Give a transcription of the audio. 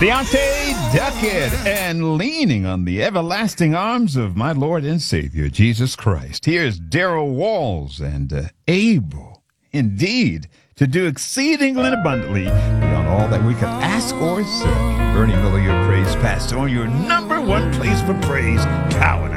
Deontay Duckett, and leaning on the everlasting arms of my Lord and Savior, Jesus Christ. Here's Daryl Walls and able, indeed, to do exceedingly and abundantly beyond all that we could ask or say. Bernie Miller, your praise pastor, on your number one place for praise, Coward.